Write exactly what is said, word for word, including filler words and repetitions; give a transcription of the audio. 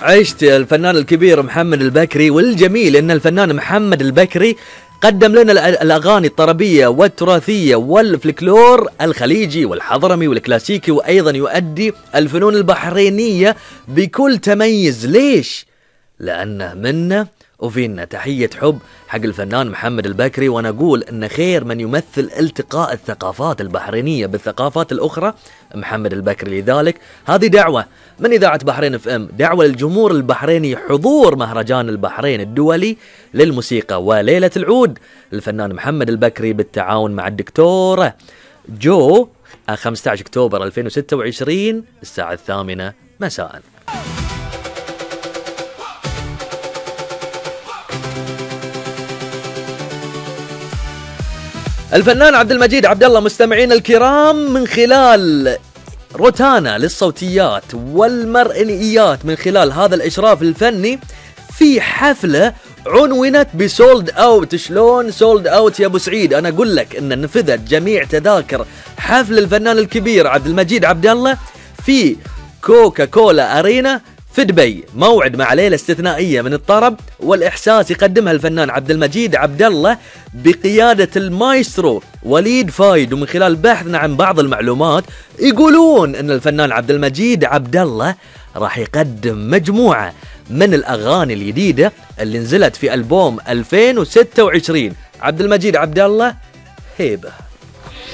عشت الفنان الكبير محمد البكري. والجميل ان الفنان محمد البكري قدم لنا الأغاني الطربية والتراثية والفلكلور الخليجي والحضرمي والكلاسيكي، وأيضا يؤدي الفنون البحرينية بكل تميز. ليش؟ لأنه منا وفينا. تحية حب حق الفنان محمد البكري، ونقول أن خير من يمثل التقاء الثقافات البحرينية بالثقافات الأخرى محمد البكري. لذلك هذه دعوة من إذاعة بحرين اف ام، دعوة للجمهور البحريني حضور مهرجان البحرين الدولي للموسيقى وليلة العود الفنان محمد البكري بالتعاون مع الدكتورة جو خمسة عشر أكتوبر ألفين وستة وعشرين الساعة الثامنة مساء. الفنان عبد المجيد عبد الله مستمعين الكرام من خلال روتانا للصوتيات والمرئيات، من خلال هذا الإشراف الفني في حفلة عنونت بسولد أوت. شلون سولد أوت يا أبو سعيد؟ أنا أقول لك أن نفذت جميع تذاكر حفل الفنان الكبير عبد المجيد عبد الله في كوكا كولا أرينا في دبي، موعد مع ليلة استثنائية من الطرب والإحساس يقدمها الفنان عبد المجيد عبد الله بقيادة المايسترو وليد فايد. ومن خلال بحثنا عن بعض المعلومات يقولون أن الفنان عبد المجيد عبد الله راح يقدم مجموعة من الأغاني الجديدة اللي نزلت في ألبوم ألفين وستة وعشرين. عبد المجيد عبد الله هيبة.